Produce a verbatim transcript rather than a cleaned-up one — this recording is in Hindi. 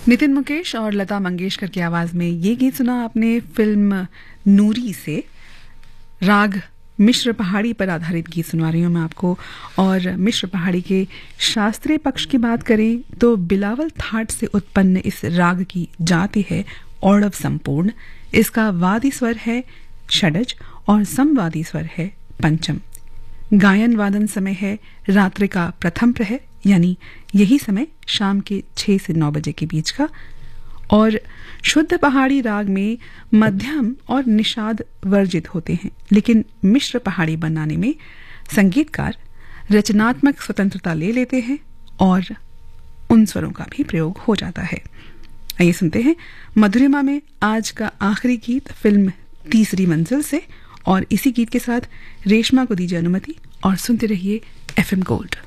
नितिन मुकेश और लता मंगेशकर की आवाज में ये गीत सुना आपने फिल्म नूरी से। राग मिश्र पहाड़ी पर आधारित गीत सुनवा रही हूँ मैं आपको। और मिश्र पहाड़ी के शास्त्रीय पक्ष की बात करें तो बिलावल थाट से उत्पन्न इस राग की जाति है औड़व संपूर्ण। इसका वादी स्वर है षडज और समवादी स्वर है पंचम। गायन वादन समय है रात्रि का प्रथम प्रहर, यानी यही समय शाम के छह से नौ बजे के बीच का। और शुद्ध पहाड़ी राग में मध्यम और निषाद वर्जित होते हैं, लेकिन मिश्र पहाड़ी बनाने में संगीतकार रचनात्मक स्वतंत्रता ले लेते हैं और उन स्वरों का भी प्रयोग हो जाता है। आइए सुनते हैं मधुरिमा में आज का आखिरी गीत फिल्म तीसरी मंजिल से, और इसी गीत के साथ रेशमा को दीजिए अनुमति और सुनते रहिए एफएम गोल्ड।